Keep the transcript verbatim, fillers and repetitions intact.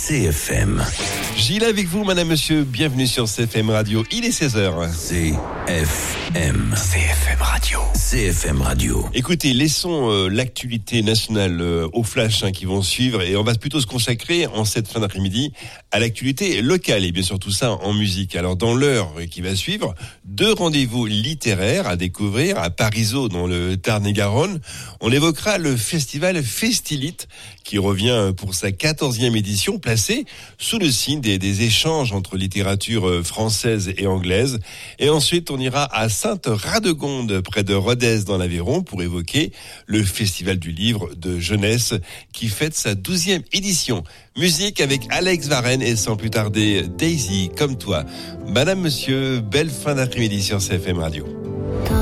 C F M. Gilles avec vous, madame, monsieur, bienvenue sur C F M Radio, il est seize heures. C F M. C F M Radio. C F M Radio. Écoutez, laissons euh, l'actualité nationale euh, au flash hein, qui vont suivre et on va plutôt se consacrer en cette fin d'après-midi à l'actualité locale et bien sûr tout ça en musique. Alors dans l'heure qui va suivre, deux rendez-vous littéraires à découvrir à Parisot dans le Tarn-et-Garonne. On évoquera le festival Festilite qui revient pour sa quatorzième édition placée sous le signe des, des échanges entre littérature française et anglaise. Et ensuite on ira à Sainte-Radegonde près de Rodez dans l'Aveyron pour évoquer le festival du livre de jeunesse qui fête sa douzième édition. Musique avec Alex Varenne et sans plus tarder Daisy comme toi. Madame, monsieur, belle fin d'après-midi sur C F M Radio.